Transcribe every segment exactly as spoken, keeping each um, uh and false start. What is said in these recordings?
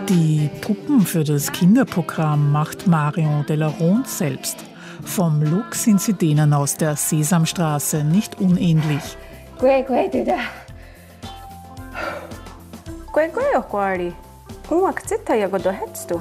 Die Puppen für das Kinderprogramm macht Marion Delaronde selbst. Vom Look sind sie denen aus der Sesamstraße nicht unähnlich. Gue, gue, duda. Gue, gue, okwari. Uma ktsita yagodo hetstu.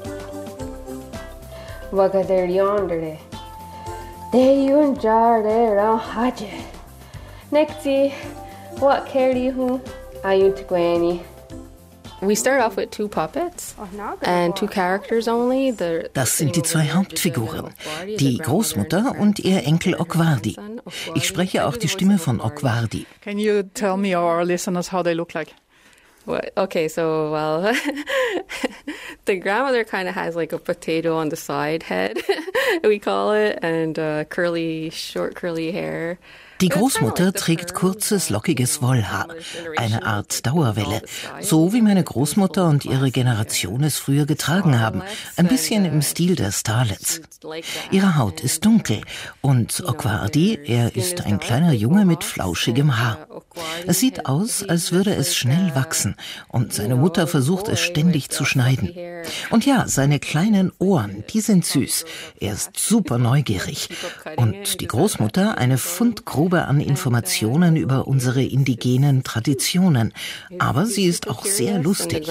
Wagader yondere. Deyun jarde ra haje. Nekti, what carry hu? Ayunt gweni. We start off with two puppets and two characters only. The, Das sind die zwei Hauptfiguren, die Großmutter und ihr Enkel Okwardi. Ich spreche auch die Stimme von Okwardi. Can you tell me or our listeners how they look like? What? Okay, so, well, the grandmother kind of has like a potato on the side head, we call it, and uh, curly, short curly hair. Die Großmutter trägt kurzes, lockiges Wollhaar, eine Art Dauerwelle, so wie meine Großmutter und ihre Generation es früher getragen haben, ein bisschen im Stil der Starlets. Ihre Haut ist dunkel und Okwardi, er ist ein kleiner Junge mit flauschigem Haar. Es sieht aus, als würde es schnell wachsen und seine Mutter versucht es ständig zu schneiden. Und ja, seine kleinen Ohren, die sind süß. Er ist super neugierig. Und die Großmutter eine Fundgrube an Informationen über unsere indigenen Traditionen. Aber sie ist auch sehr lustig.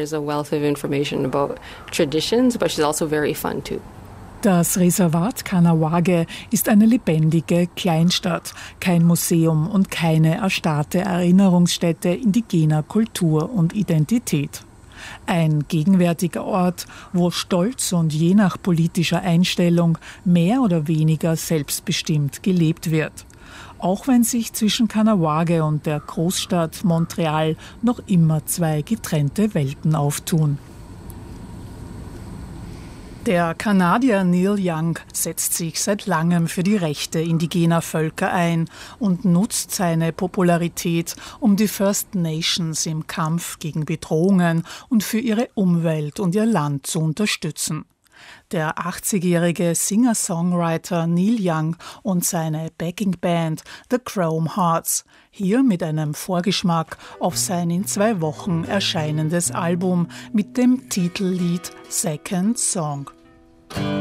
Das Reservat Kahnawake ist eine lebendige Kleinstadt, kein Museum und keine erstarrte Erinnerungsstätte indigener Kultur und Identität. Ein gegenwärtiger Ort, wo stolz und je nach politischer Einstellung mehr oder weniger selbstbestimmt gelebt wird. Auch wenn sich zwischen Kahnawake und der Großstadt Montreal noch immer zwei getrennte Welten auftun. Der Kanadier Neil Young setzt sich seit langem für die Rechte indigener Völker ein und nutzt seine Popularität, um die First Nations im Kampf gegen Bedrohungen und für ihre Umwelt und ihr Land zu unterstützen. Der achtzigjährige Singer-Songwriter Neil Young und seine Backing-Band The Chrome Hearts, hier mit einem Vorgeschmack auf sein in zwei Wochen erscheinendes Album mit dem Titellied Second Song.